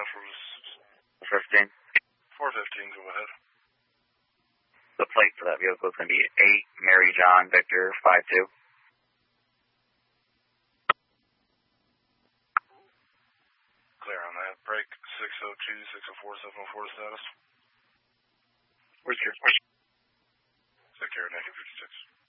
415. 415, go ahead. The plate for that vehicle is going to be 8 Mary John Victor 52. Clear on that. Break 602, 604, 704 status. Where's your... Secure, negative.